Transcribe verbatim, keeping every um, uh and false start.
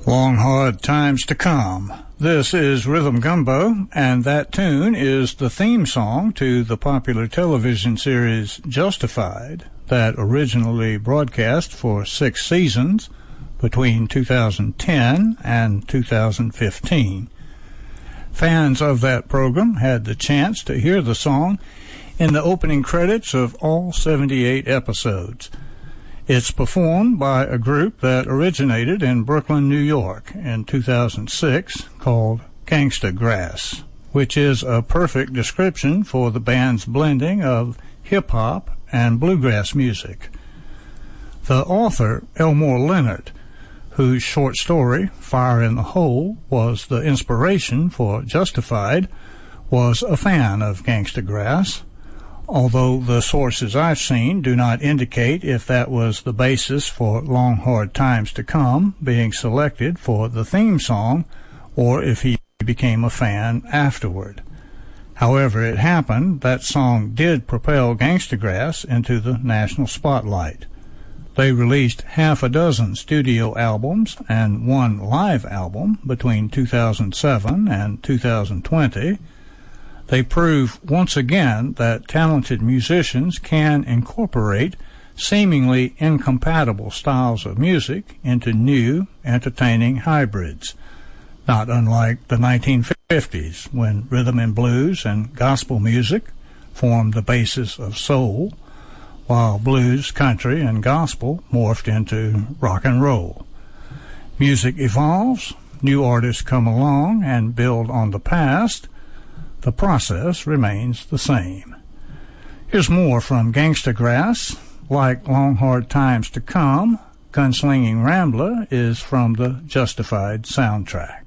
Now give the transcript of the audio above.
Long hard times to come. This is Rhythm Gumbo, and that tune is the theme song to the popular television series Justified that originally broadcast for six seasons between two thousand ten and two thousand fifteen. Fans of that program had the chance to hear the song in the opening credits of all seventy-eight episodes. It's performed by a group that originated in Brooklyn, New York in two thousand six called Gangsta Grass, which is a perfect description for the band's blending of hip-hop and bluegrass music. The author, Elmore Leonard, whose short story, Fire in the Hole, was the inspiration for Justified, was a fan of Gangsta Grass, although the sources I've seen do not indicate if that was the basis for Long Hard Times to Come being selected for the theme song, or if he became a fan afterward. However it happened, that song did propel Gangsta Grass into the national spotlight. They released half a dozen studio albums and one live album between two thousand seven and two thousand twenty. They prove once again that talented musicians can incorporate seemingly incompatible styles of music into new, entertaining hybrids, not unlike the nineteen fifties, when rhythm and blues and gospel music formed the basis of soul, while blues, country, and gospel morphed into rock and roll. Music evolves, new artists come along and build on the past. The process remains the same. Here's more from Gangsta Grass. Like Long Hard Times to Come, Gunslinging Rambler is from the Justified soundtrack.